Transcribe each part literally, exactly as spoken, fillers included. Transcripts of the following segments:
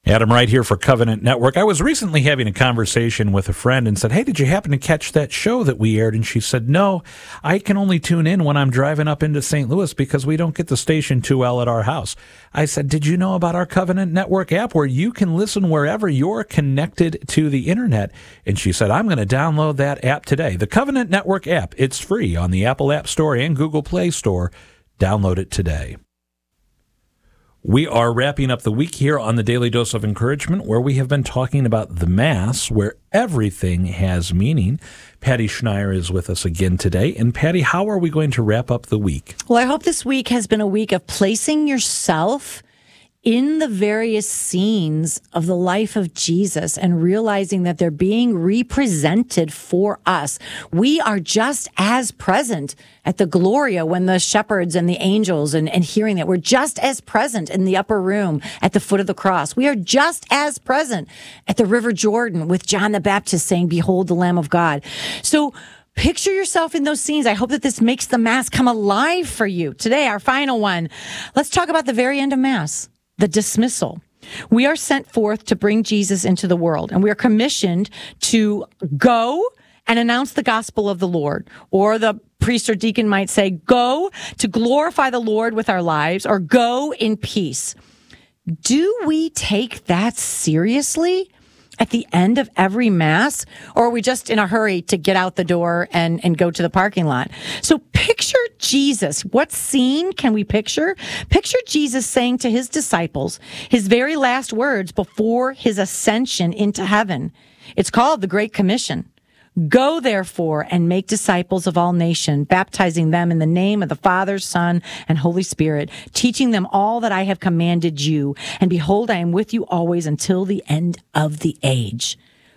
Adam Wright here for Covenant Network. I was recently having a conversation with a friend and said, hey, did you happen to catch that show that we aired? And she said, no, I can only tune in when I'm driving up into Saint Louis because we don't get the station too well at our house. I said, did you know about our Covenant Network app where you can listen wherever you're connected to the internet? And she said, I'm going to download that app today. The Covenant Network app, it's free on the Apple App Store and Google Play Store. Download it today. We are wrapping up the week here on the Daily Dose of Encouragement, where we have been talking about the Mass, where everything has meaning. Patty Schneier is with us again today. And Patty, how are we going to wrap up the week? Well, I hope this week has been a week of placing yourself in the various scenes of the life of Jesus and realizing that they're being represented for us. We are just as present at the Gloria when the shepherds and the angels and, and hearing that. We're just as present in the upper room at the foot of the cross. We are just as present at the River Jordan with John the Baptist saying, behold the Lamb of God. So picture yourself in those scenes. I hope that this makes the Mass come alive for you. Today, our final one. Let's talk about the very end of Mass. The dismissal. We are sent forth to bring Jesus into the world, and we are commissioned to go and announce the gospel of the Lord. Or the priest or deacon might say, go to glorify the Lord with our lives, or go in peace. Do we take that seriously at the end of every Mass, or are we just in a hurry to get out the door and, and go to the parking lot? So picture Jesus. What scene can we picture? Picture Jesus saying to his disciples his very last words before his ascension into heaven. It's called the Great Commission. Go, therefore, and make disciples of all nations, baptizing them in the name of the Father, Son, and Holy Spirit, teaching them all that I have commanded you. And behold, I am with you always until the end of the age.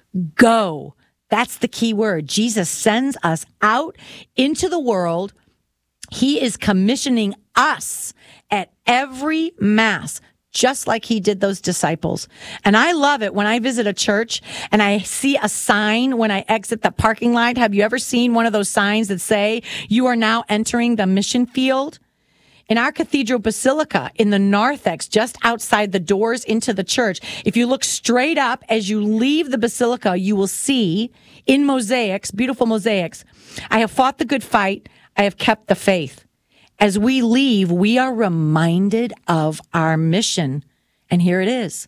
Go. That's the key word. Jesus sends us out into the world. He is commissioning us at every Mass, just like he did those disciples. And I love it when I visit a church and I see a sign when I exit the parking lot. Have you ever seen one of those signs that say, you are now entering the mission field? In our cathedral basilica in the narthex, just outside the doors into the church, if you look straight up as you leave the basilica, you will see in mosaics, beautiful mosaics, I have fought the good fight, I have kept the faith. As we leave, we are reminded of our mission. And here it is.